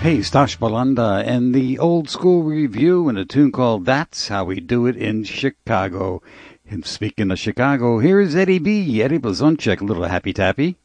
Hey, Stash Balanda and the Old School Review and a tune called That's How We Do It in Chicago. And speaking of Chicago, here's Eddie B. Eddie Blazonczyk, a little happy tappy.